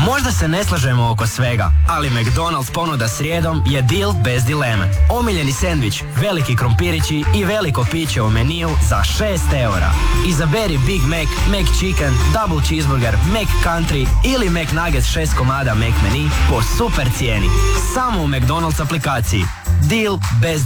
Možda se ne slažemo oko svega, ali McDonald's ponuda srijedom je deal bez dileme. Omiljeni sendvič, veliki krompirići i veliko piće u meniju za 6 eura. Izaberi Big Mac, McChicken, Double Cheeseburger, McCountry ili McNuggets 6 komada McMenu po super cijeni. Samo u McDonald's aplikaciji. Deal bez